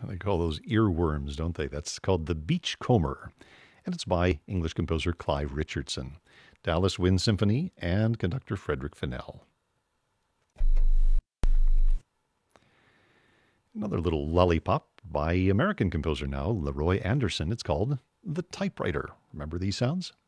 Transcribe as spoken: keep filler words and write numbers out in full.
They call those earworms, don't they? That's called The Beachcomber, and it's by English composer Clive Richardson, Dallas Wind Symphony, and conductor Frederick Fennell. Another little lollipop by American composer now, Leroy Anderson. It's called The Typewriter. Remember these sounds?